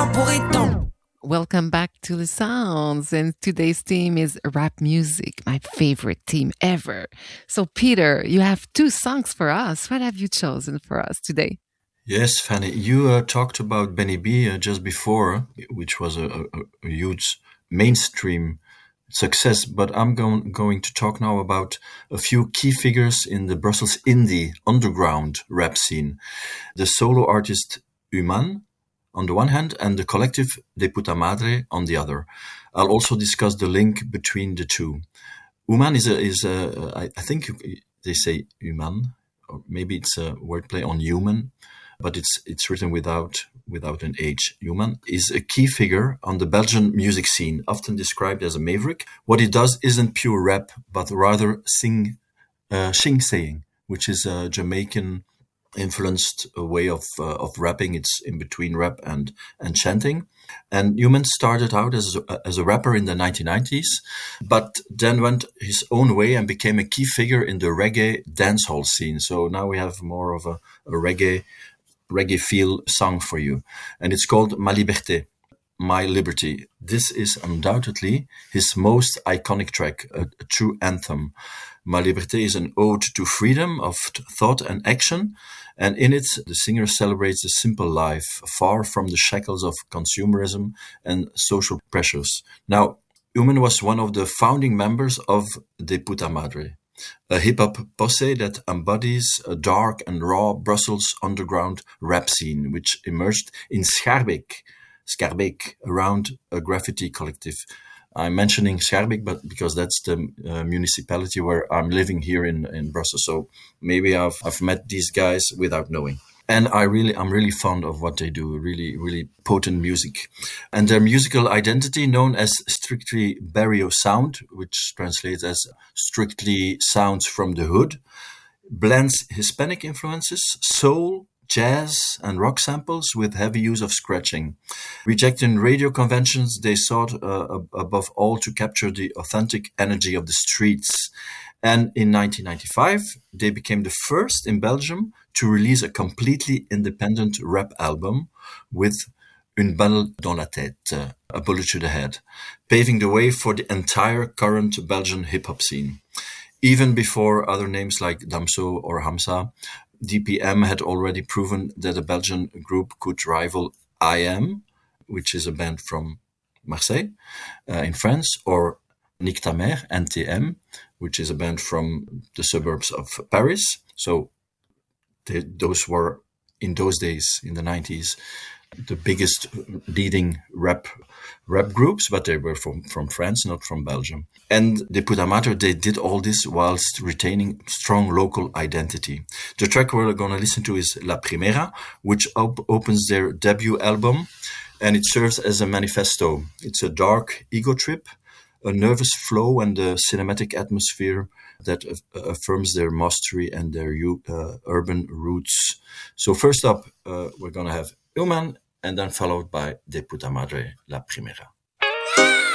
Welcome back to The Sounds, and today's theme is rap music, my favorite theme ever. So, Peter, you have two songs for us. What have you chosen for us today? Yes, Fanny, you talked about Benny B just before, which was a huge mainstream success, but I'm going to talk now about a few key figures in the Brussels indie underground rap scene. The solo artist Human, on the one hand, and the collective De Puta Madre on the other. I'll also discuss the link between the two. Human I think they say Human, or maybe it's a wordplay on human, but it's written without an H. Human is a key figure on the Belgian music scene, often described as a maverick. What he does isn't pure rap, but rather sing-saying, which is a Jamaican influenced way of rapping. It's in between rap and chanting. And Human started out as a rapper in the 1990s, but then went his own way and became a key figure in the reggae dancehall scene. So now we have more of a reggae feel song for you. And it's called Ma Liberté, My Liberty. This is undoubtedly his most iconic track, a true anthem. Ma Liberté is an ode to freedom of thought and action, and in it, the singer celebrates a simple life, far from the shackles of consumerism and social pressures. Now, Human was one of the founding members of De Puta Madre, a hip-hop posse that embodies a dark and raw Brussels underground rap scene, which emerged in Schaerbeek, around a graffiti collective. I'm mentioning Schaerbeek, but because that's the municipality where I'm living here in Brussels. So maybe I've met these guys without knowing. And I'm really fond of what they do, really, really potent music. And their musical identity, known as strictly barrio sound, which translates as strictly sounds from the hood, blends Hispanic influences, soul, jazz and rock samples with heavy use of scratching. Rejecting radio conventions, they sought above all to capture the authentic energy of the streets. And in 1995, they became the first in Belgium to release a completely independent rap album with Une balle dans la tête, a bullet to the head, paving the way for the entire current Belgian hip-hop scene. Even before other names like Damso or Hamza, DPM had already proven that a Belgian group could rival IM, which is a band from Marseille in France, or Nick Ta Mère, NTM, which is a band from the suburbs of Paris. So those were, in those days, in the 90s, the biggest leading rap groups, but they were from France, not from Belgium. And De Puta Madre, they did all this whilst retaining strong local identity. The track we're going to listen to is La Primera, which opens their debut album, and it serves as a manifesto. It's a dark ego trip, a nervous flow, and a cinematic atmosphere that affirms their mastery and their urban roots. So first up, we're going to have Human, and then followed by De Puta Madre, La Primera.